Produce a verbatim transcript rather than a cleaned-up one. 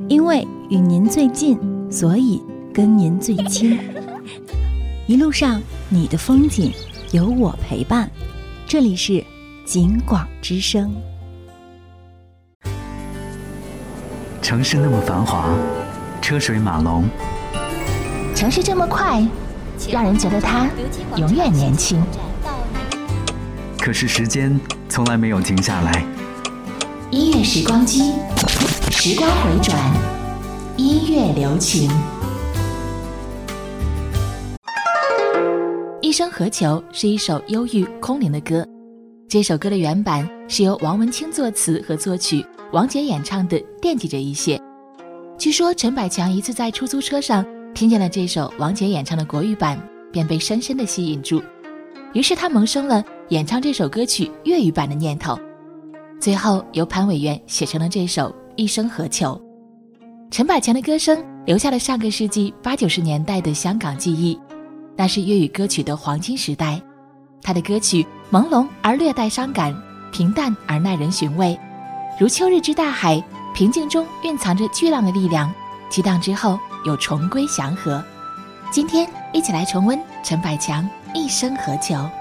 因为与您最近，所以跟您最亲。一路上你的风景有我陪伴，这里是景广之声。 城市那么繁华，车水马龙， 城市这么快，让人觉得它永远年轻。 可是时间从来没有停下来。 音乐时光机，时光回转，音乐留情。一生何求是一首忧郁空灵的歌，这首歌的原版是由王文清作词和作曲，王杰演唱的《惦记着一些》。据说陈百强一次在出租车上听见了这首王杰演唱的国语版，便被深深地吸引住，于是他萌生了演唱这首歌曲粤语版的念头，最后由潘伟元写成了这首《一生何求》。陈百强的歌声留下了上个世纪八九十年代的香港记忆，那是粤语歌曲的黄金时代。他的歌曲朦胧而略带伤感，平淡而耐人寻味，如秋日之大海，平静中蕴藏着巨浪的力量，激荡之后有重归祥和。今天一起来重温陈百强《一生何求》。